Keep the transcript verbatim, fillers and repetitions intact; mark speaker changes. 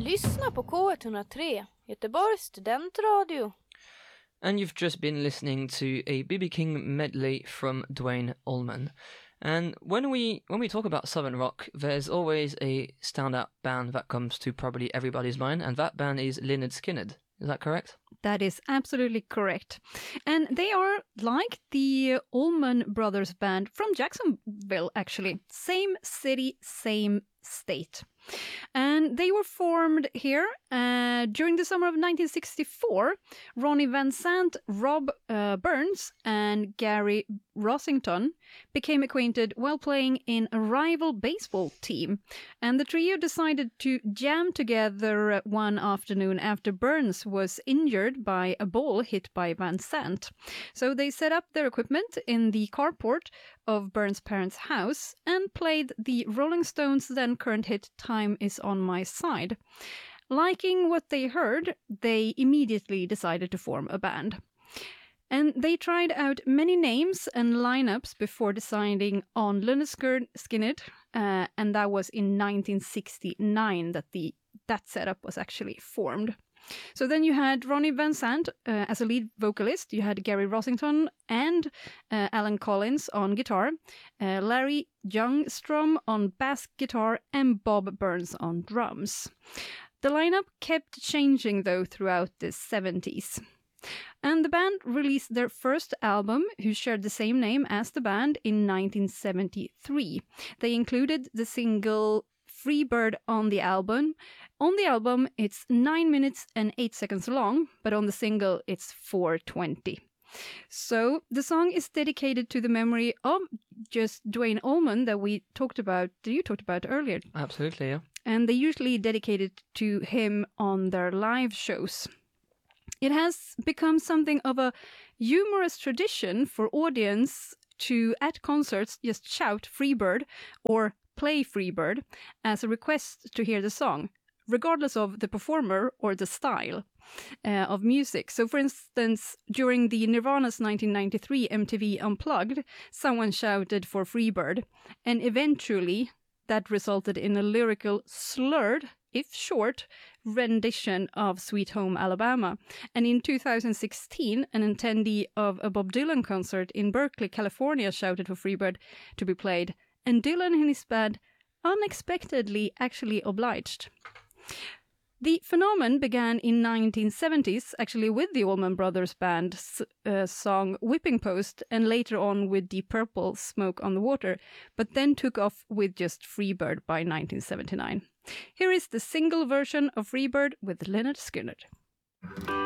Speaker 1: lyssnar på K ett noll tre, Göteborgs studentradio.
Speaker 2: And you've just been listening to a B B King medley from Duane Allman. And when we when we talk about Southern rock, there's always a standout band that comes to probably everybody's mind, and that band is Lynyrd Skynyrd. Is that correct?
Speaker 3: That is absolutely correct. And they are like the Allman Brothers Band from Jacksonville, actually. Same city, same state. And they were formed here uh, during the summer of nineteen sixty-four. Ronnie Van Sant, Rob uh, Burns, and Gary Rossington became acquainted while playing in a rival baseball team. And the trio decided to jam together one afternoon after Burns was injured by a ball hit by Van Sant. So they set up their equipment in the carport of Burns' parents' house and played the Rolling Stones' then current hit Time Is On My Side. Liking what they heard, they immediately decided to form a band. And they tried out many names and lineups before deciding on Lynyrd Skynyrd, uh, and that was in nineteen sixty-nine that the that setup was actually formed. So then you had Ronnie Van Sant uh, as a lead vocalist, you had Gary Rossington and uh, Alan Collins on guitar, uh, Larry Youngstrom on bass guitar, and Bob Burns on drums. The lineup kept changing though throughout the seventies. And the band released their first album, who shared the same name as the band, in nineteen seventy-three. They included the single Freebird on the album. On the album, it's nine minutes and eight seconds long, but on the single, it's four twenty. So the song is dedicated to the memory of just Duane Allman that we talked about, that you talked about earlier.
Speaker 2: Absolutely, yeah.
Speaker 3: And they usually dedicate it to him on their live shows. It has become something of a humorous tradition for audience to, at concerts, just shout Freebird or play Freebird as a request to hear the song, regardless of the performer or the style uh, of music. So, for instance, during the Nirvana's nineteen ninety-three M T V Unplugged, someone shouted for Freebird, and eventually that resulted in a lyrical slurred, if short, rendition of Sweet Home Alabama. And in two thousand sixteen, an attendee of a Bob Dylan concert in Berkeley, California, shouted for Freebird to be played, and Dylan and his band unexpectedly actually obliged. The phenomenon began in nineteen seventies, actually with the Allman Brothers Band's uh, song Whipping Post, and later on with Deep Purple, Smoke on the Water, but then took off with just Freebird by nineteen seventy-nine. Here is the single version of Freebird with Lynyrd Skynyrd.